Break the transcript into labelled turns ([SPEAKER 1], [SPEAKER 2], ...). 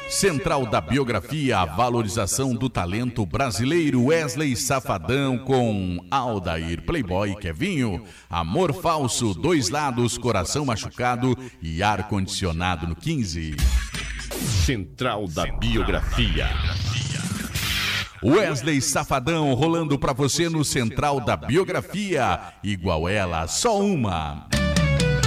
[SPEAKER 1] Central da Biografia, a valorização do talento brasileiro. Wesley Safadão com Aldair Playboy Kevinho. Amor Falso, Dois Lados, Coração Machucado e Ar-Condicionado no 15.
[SPEAKER 2] Central da Biografia.
[SPEAKER 1] Wesley Safadão rolando pra você no Central da Biografia. Igual ela, só uma.